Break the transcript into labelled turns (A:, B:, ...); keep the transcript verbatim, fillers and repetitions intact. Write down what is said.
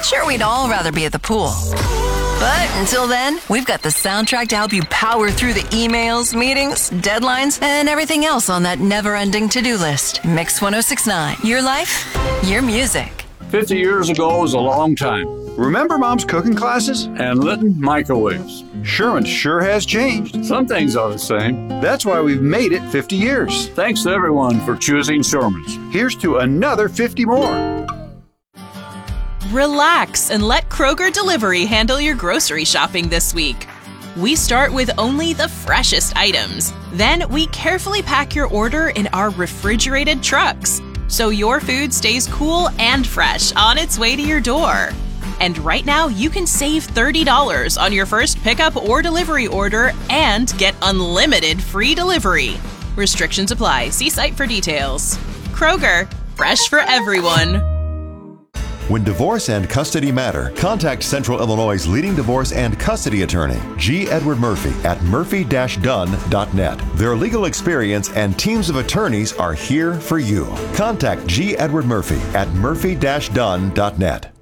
A: Sure, we'd all rather be at the pool. But until then, we've got the soundtrack to help you power through the emails, meetings, deadlines, and everything else on that never-ending to-do list. Mix one oh six point nine. Your life, your music.
B: fifty years ago was a long time.
C: Remember Mom's cooking classes?
B: And Litton microwaves.
C: Sherman sure has changed.
B: Some things are the same.
C: That's why we've made it fifty years.
B: Thanks to everyone for choosing Sherman's.
C: Here's to another fifty more.
D: Relax and let Kroger Delivery handle your grocery shopping this week. We start with only the freshest items. Then we carefully pack your order in our refrigerated trucks, so your food stays cool and fresh on its way to your door. And right now, you can save thirty dollars on your first pickup or delivery order and get unlimited free delivery. Restrictions apply. See site for details. Kroger, fresh for everyone.
E: When divorce and custody matter, contact Central Illinois' leading divorce and custody attorney, G. Edward Murphy, at murphy dash dunn dot net. Their legal experience and teams of attorneys are here for you. Contact G. Edward Murphy at murphy dash dunn dot net.